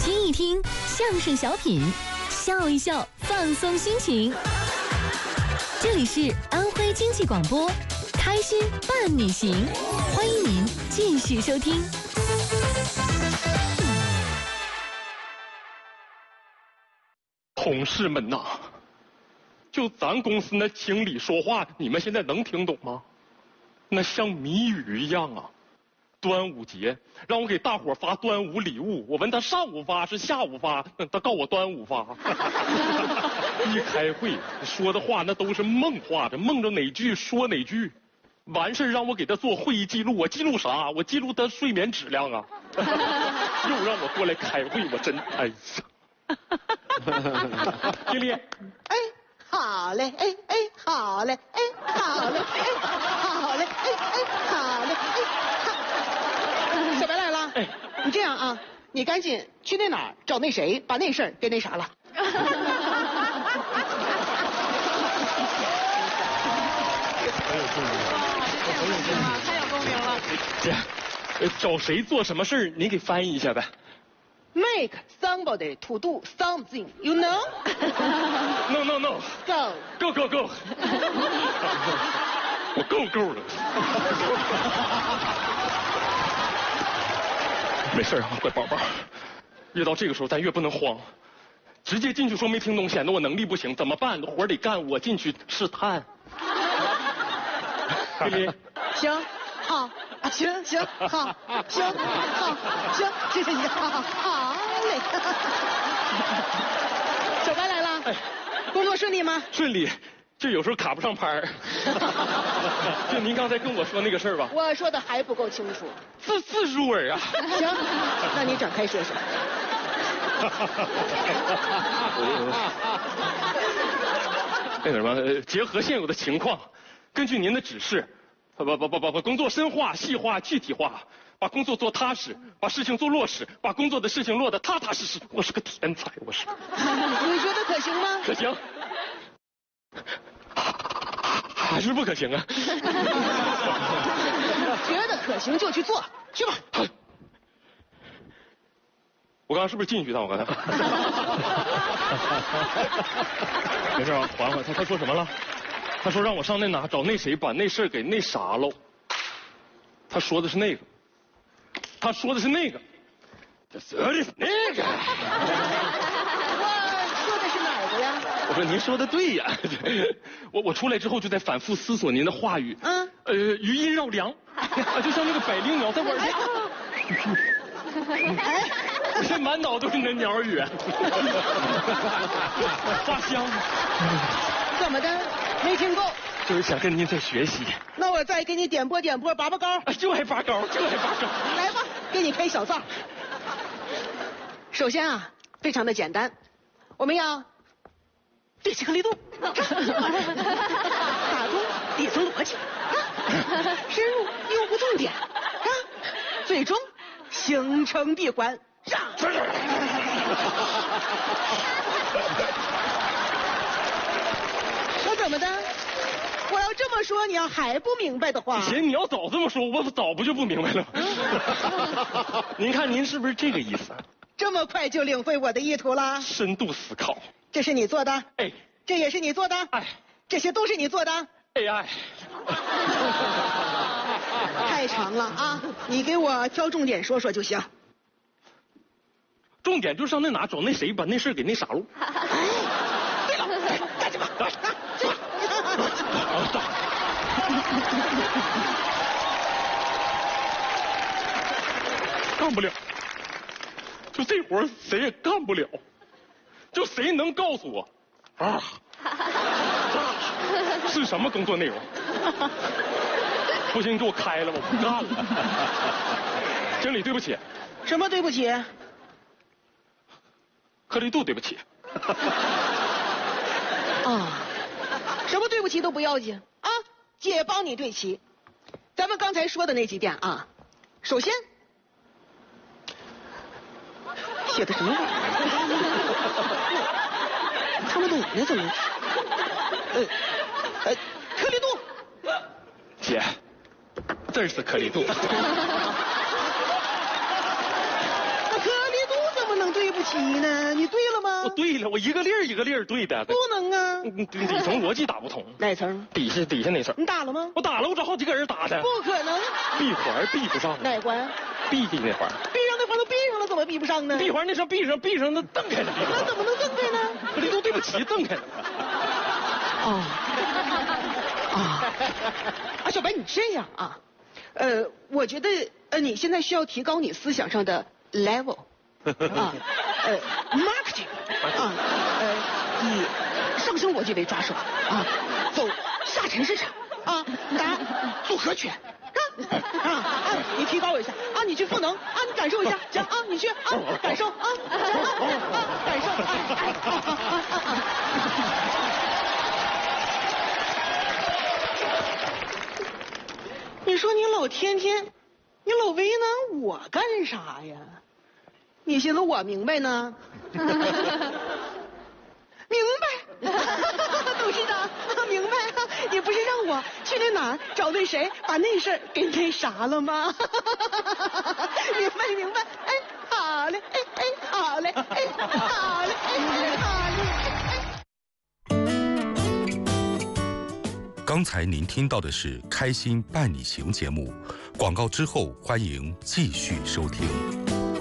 听一听相声小品，笑一笑放松心情。这里是安徽经济广播，开心伴你行，欢迎您继续收听。 同事们呐，就咱公司那经理说话，你们现在能听懂吗？那像谜语一样啊。端午节让我给大伙发端午礼物，我问他上午发是下午发，他告我端午发。一开会说的话那都是梦话着，梦着哪句说哪句。完事让我给他做会议记录，我记录啥？我记录他睡眠质量啊。又让我过来开会，我真哎呀。经理， 哎，好嘞，哎哎，好嘞，哎，好嘞，哎，好嘞，哎哎，好嘞，哎，好。小白来了，哎，你这样啊，你赶紧去那哪儿找那谁，把那事儿给那啥了。 太有共鸣了。 姐，找谁做什么事儿？您给翻译一下呗。 Make somebody to do something, you know? No no no. Go. Go go go. 我够了。没事啊，乖宝宝。越到这个时候，咱越不能慌，直接进去说没听懂，显得我能力不行。怎么办？活得干，我进去试探。丽丽， 行，好，行行，好，行，好，行，谢谢你，好嘞。小白来了，哎，工作顺利吗？ 顺利，就有时候卡不上拍儿。就您刚才跟我说那个事儿吧， 我说的还不够清楚。 字入耳啊。 行，那你展开说说。 那个什么，结合现有的情况，根据您的指示，把工作深化、细化、具体化，把工作做踏实，把事情做落实，把工作的事情落得踏踏实实。我是个天才，我是。 你觉得可行吗？ 可行。还是不可行啊？ 觉得可行就去做，去吧。 我刚刚是不是进去的？我刚才。没事啊，缓缓。他说什么了？他说让我上那哪找那谁，把那事儿给那啥喽。他说的是那个。他说的是那个。这说的是那个。 我说的是哪儿的呀？ 我说您说的对呀。我出来之后就在反复思索您的话语。余音绕梁，就像那个百灵鸟在耳边。 哎， 我这满脑都是那鸟语。花香。 怎么的？没听够？ 就是想跟您再学习。 那我再给你点拨拔拔高。 就爱拔高，就爱拔高。 来吧，给你开小灶。首先啊，非常的简单，我们要对齐颗粒度，打通底层逻辑，深入用户重点，最终形成闭环。那怎么的？我要这么说，你要还不明白的话， 姐，你要早这么说，我早不就不明白了吗？您看您是不是这个意思？ 这么快就领会我的意图了？ 深度思考。 这是你做的？ 哎， 这也是你做的？ 哎， 这些都是你做的？ AI。 太长了啊！你给我挑重点说说就行。 重点就是上那哪找那谁，把那事给那啥喽。 对了，干什么？ 干不了，就这活谁也干不了，就谁能告诉我是什么工作内容？不行，你给我开了吧，我不干了。经理，对不起。 什么对不起？ 颗粒度对不起。 什么对不起都不要紧啊，姐帮你对齐。咱们刚才说的那几点啊，首先写的什么玩意儿？看不懂呢，怎么？颗粒度。 姐，这是颗粒度。 那颗粒度怎么能对不西呢？你对了吗？ 我对了，我一个粒儿一个粒儿对的。 不能啊！ 底层逻辑打不通。 哪层？ 底下那层。 你打了吗？ 我打了，我找好几个人打的。 不可能。 闭环闭不上。 哪环？ 闭的那环。 闭上那环都闭上了，怎么闭不上呢？ 闭环那上闭上那蹬开了。 那怎么能蹬开呢？ 这都对不起，蹬开了。 小白，你这样啊，我觉得你现在需要提高你思想上的 level 啊，marketing 啊，以上升逻辑为抓手啊，走下沉市场啊，打组合拳你提高一下啊，你去赋能啊，你感受一下，行啊，你去啊，感受啊，感受。你说你老天天，你老为难我干啥呀？你寻思我明白呢？明白，董事长，明白。你不是让我去那哪儿找那谁，把那事儿给那啥了吗？明白。哎，好嘞，哎，好嘞，哎，好嘞，哎，好嘞。 刚才您听到的是《开心伴你行》节目，广告之后欢迎继续收听。